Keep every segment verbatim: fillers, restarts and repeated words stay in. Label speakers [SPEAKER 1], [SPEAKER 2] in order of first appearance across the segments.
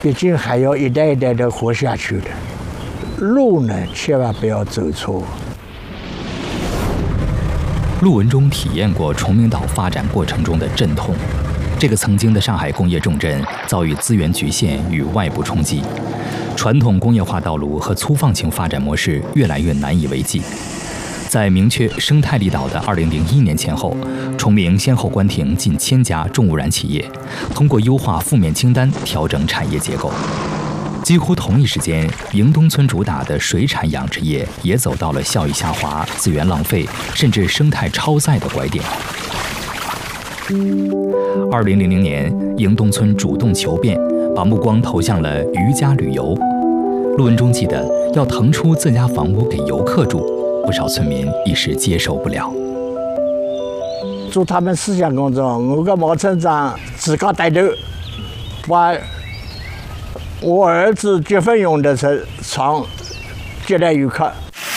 [SPEAKER 1] 毕竟还要一代一代的活下去的。路呢，千万不要走错。
[SPEAKER 2] 陆文忠体验过崇明岛发展过程中的阵痛，这个曾经的上海工业重镇遭遇资源局限与外部冲击，传统工业化道路和粗放型发展模式越来越难以为继。在明确生态离岛的二零零一年前后，崇明先后关停近千家重污染企业，通过优化负面清单调整产业结构。几乎同一时间，迎东村主打的水产养殖业也走到了效益下滑、资源浪费，甚至生态超载的拐点。二零零零年，迎东村主动求变，把目光投向了渔家旅游。陆文忠记得，要腾出自家房屋给游客住，不少村民一时接受不了。
[SPEAKER 1] 做他们思想工作，我跟毛村长自个带头，把我儿子结婚用的车床接待游客。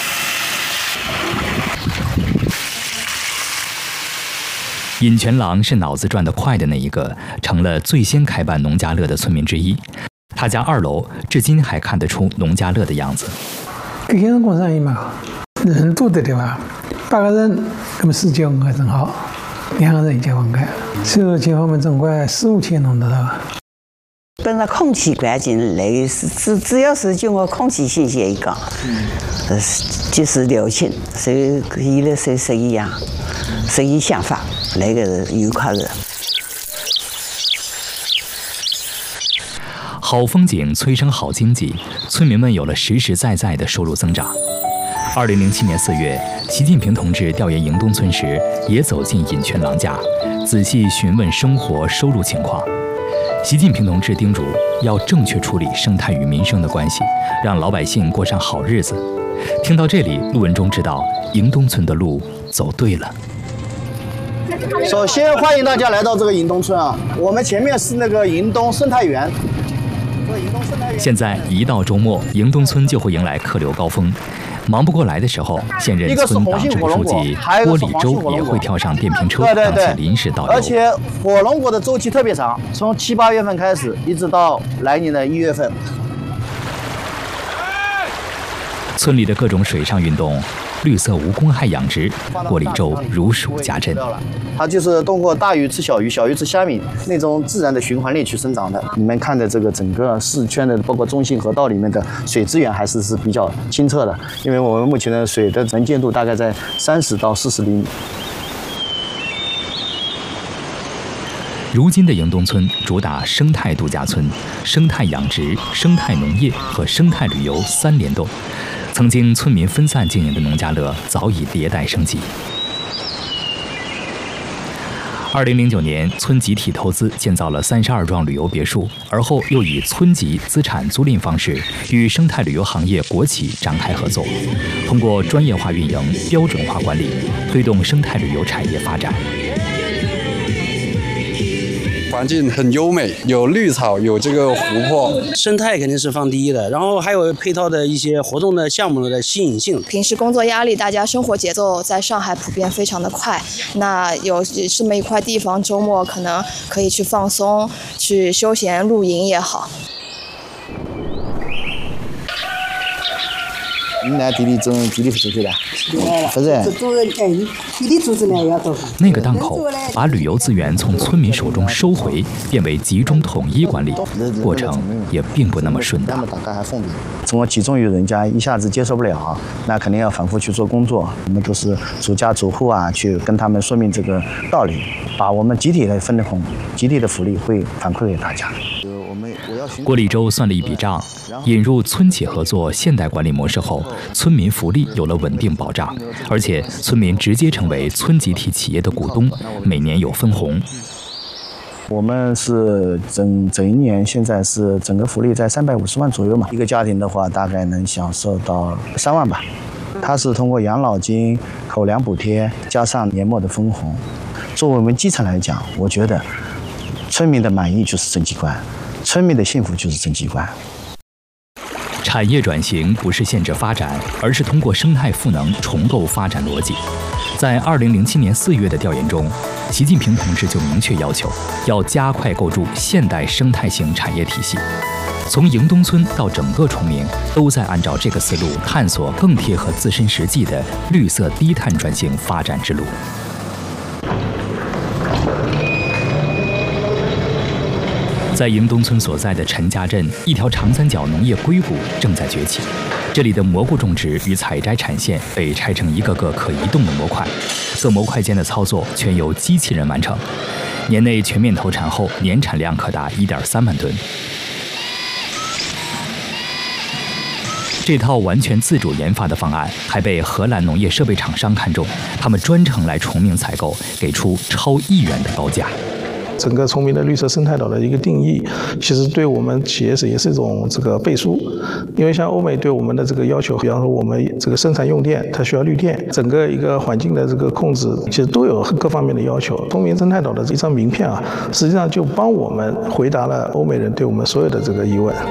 [SPEAKER 2] 尹全郎是脑子转得快的那一个，成了最先开办农家乐的村民之一。他家二楼至今还看得出农家乐的样子。
[SPEAKER 3] 给现在工生意蛮好，人多的对吧？八个人，那么四结婚还正好，两个人一结婚开，收入结婚们总归四五千弄得到。
[SPEAKER 4] 本来空气环境那是只只要是就我空气新鲜一个，呃，就是流行，谁伊的谁生意呀，生意想法那个游客的。
[SPEAKER 2] 好风景催生好经济，村民们有了实实在在的收入增长。二零零七年四月，习近平同志调研迎东村时，也走进尹全郎家，仔细询问生活收入情况。习近平同志叮嘱要正确处理生态与民生的关系，让老百姓过上好日子。听到这里，陆文忠知道迎东村的路走对了。
[SPEAKER 5] 首先欢迎大家来到这个迎东村啊，我们前面是那个迎东生态园。
[SPEAKER 2] 现在一到周末，迎东村就会迎来客流高峰。忙不过来的时候，现任村党支部书记郭礼洲也会跳上电瓶车当起临时导游。
[SPEAKER 5] 而且火龙果的周期特别长，从七八月份开始，一直到来年的一月份。
[SPEAKER 2] 村里的各种水上运动，绿色无公害养殖，郭礼洲如数家珍。
[SPEAKER 5] 它就是通过大鱼吃小鱼，小鱼吃虾米那种自然的循环链去生长的。你们看的这个整个市圈的，包括中信河道里面的水资源还是是比较清澈的，因为我们目前的水的能见度大概在三十到四十厘米。
[SPEAKER 2] 如今的迎东村主打生态度假村、生态养殖、生态农业和生态旅游三联动。曾经村民分散经营的农家乐早已迭代升级。二零零九年，村集体投资建造了三十二幢旅游别墅，而后又以村级资产租赁方式与生态旅游行业国企展开合作，通过专业化运营、标准化管理，推动生态旅游产业发展。
[SPEAKER 6] 环境很优美，有绿草，有这个湖泊，
[SPEAKER 7] 生态肯定是放第一的，然后还有配套的一些活动的项目的吸引性。
[SPEAKER 8] 平时工作压力，大家生活节奏在上海普遍非常的快，那有这么一块地方，周末可能可以去放松、去休闲、露营也好。
[SPEAKER 5] 你来地里种地里不是的，不是。
[SPEAKER 2] 那个档口把旅游资源从村民手中收回，变为集中统一管理，过程也并不那么顺当。
[SPEAKER 5] 怎么集中于人家一下子接受不了，那肯定要反复去做工作。我们都是逐家逐户啊，去跟他们说明这个道理，把我们集体的分红、集体的福利会反馈给大家。
[SPEAKER 2] 郭礼洲算了一笔账，引入村企合作现代管理模式后，村民福利有了稳定保障，而且村民直接成为村集体企业的股东，每年有分红。
[SPEAKER 5] 我们是整整一年，现在是整个福利在三百五十万左右嘛，一个家庭的话大概能享受到三万吧。它是通过养老金、口粮补贴加上年末的分红。作为我们基层来讲，我觉得村民的满意就是政绩观。村民的幸福就是政绩观。
[SPEAKER 2] 产业转型不是限制发展，而是通过生态赋能重构发展逻辑。在二零零七年四月的调研中，习近平同志就明确要求，要加快构筑现代生态型产业体系。 从迎东村到整个崇明，都在按照这个思路探索更贴合自身实际的绿色低碳转型发展之路。在迎东村所在的陈家镇，一条长三角农业硅谷正在崛起。这里的蘑菇种植与采摘产线被拆成一个个可移动的模块，各模块间的操作全由机器人完成。年内全面投产后，年产量可达 一点三万吨。这套完全自主研发的方案还被荷兰农业设备厂商看中，他们专程来崇明采购，给出超亿元的高价。
[SPEAKER 9] 整个崇明的绿色生态岛的一个定义，其实对我们企业是也是一种这个背书，因为像欧美对我们的这个要求，比方说我们这个生产用电，它需要绿电，整个一个环境的这个控制，其实都有各方面的要求。崇明生态岛的这张名片啊，实际上就帮我们回答了欧美人对我们所有的这个疑问。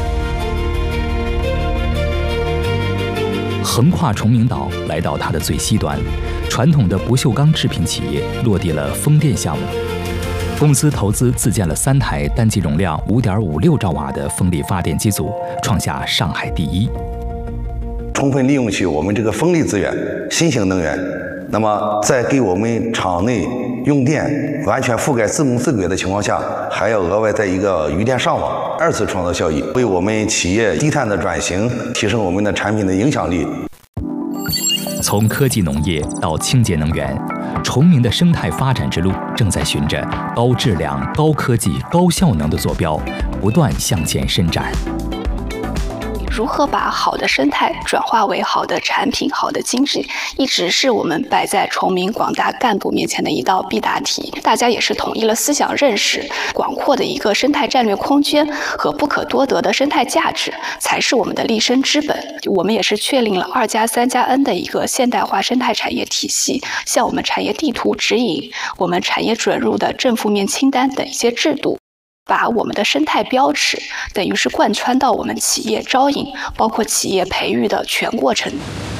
[SPEAKER 2] 横跨崇明岛，来到它的最西端，传统的不锈钢制品企业落地了风电项目。公司投资自建了三台单机容量 五点五六兆瓦的风力发电机组，创下上海第一。
[SPEAKER 10] 充分利用起我们这个风力资源、新型能源，那么在给我们厂内用电完全覆盖自供自给的情况下，还要额外在一个余电上网，二次创造效益，为我们企业低碳的转型提升我们的产品的影响力。
[SPEAKER 2] 从科技农业到清洁能源，崇明的生态发展之路正在循着高质量、高科技、高效能的坐标，不断向前伸展。
[SPEAKER 11] 如何把好的生态转化为好的产品、好的经济，一直是我们摆在崇明广大干部面前的一道必答题。大家也是统一了思想认识，广阔的一个生态战略空间和不可多得的生态价值，才是我们的立身之本。我们也是确立了二加三加 N 的一个现代化生态产业体系，向我们产业地图指引，我们产业准入的正负面清单等一些制度。把我们的生态标尺等于是贯穿到我们企业招引，包括企业培育的全过程。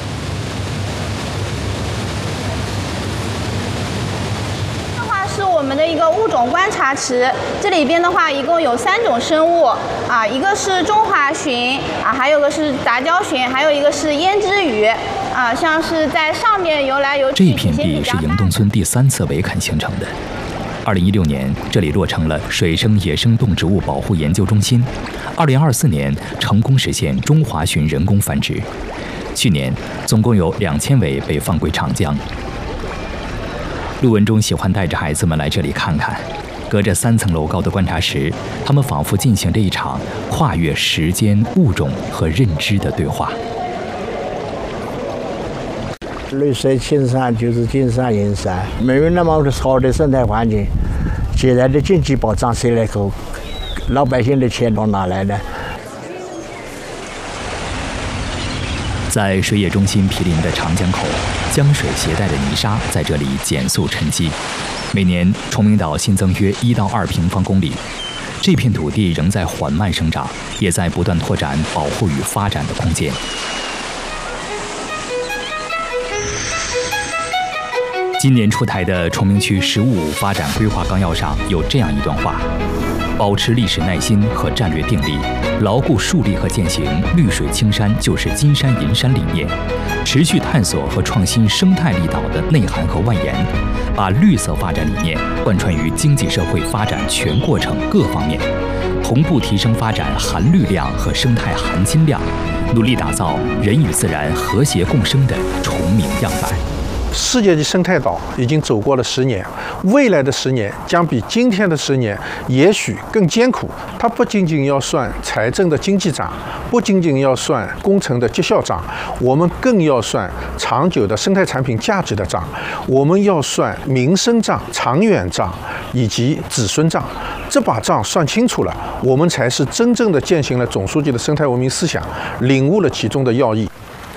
[SPEAKER 12] 这话是我们的一个物种观察池，这里边的话一共有三种生物啊，一个是中华鲟啊，还有个是杂交鲟，还有一个是胭脂鱼啊，像是在上面游来游去。
[SPEAKER 2] 这片地是迎东村第三次围垦形成的。二零一六年，这里落成了水生野生动植物保护研究中心。二零二四年，成功实现中华鲟人工繁殖。去年，总共有两千尾被放归长江。陆文中喜欢带着孩子们来这里看看，隔着三层楼高的观察室，他们仿佛进行着一场跨越时间、物种和认知的对话。
[SPEAKER 1] 绿色青山就是金山银山，没有那么好的生态环境，现在的经济保障谁来够？老百姓的钱从哪来的？
[SPEAKER 2] 在水野中心毗邻的长江口，江水携带的泥沙在这里减速沉积。每年，崇明岛新增约一到二平方公里，这片土地仍在缓慢生长，也在不断拓展保护与发展的空间。今年出台的崇明区“十五五”发展规划纲要上有这样一段话：保持历史耐心和战略定力，牢固树立和践行“绿水青山就是金山银山”理念，持续探索和创新生态力岛的内涵和外延，把绿色发展理念贯穿于经济社会发展全过程各方面，同步提升发展含绿量和生态含金量，努力打造人与自然和谐共生的崇明样板。
[SPEAKER 13] 世界级生态岛已经走过了十年，未来的十年将比今天的十年也许更艰苦。它不仅仅要算财政的经济账，不仅仅要算工程的绩效账，我们更要算长久的生态产品价值的账，我们要算民生账、长远账以及子孙账。这把账算清楚了，我们才是真正的践行了总书记的生态文明思想，领悟了其中的要义。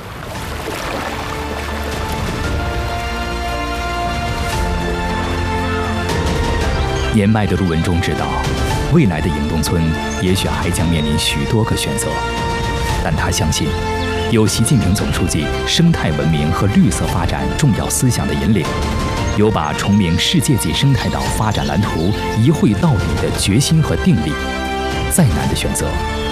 [SPEAKER 2] 年迈的陆文中知道，未来的迎东村也许还将面临许多个选择，但他相信，有习近平总书记生态文明和绿色发展重要思想的引领，有把崇明世界级生态岛发展蓝图一绘到底的决心和定力，再难的选择，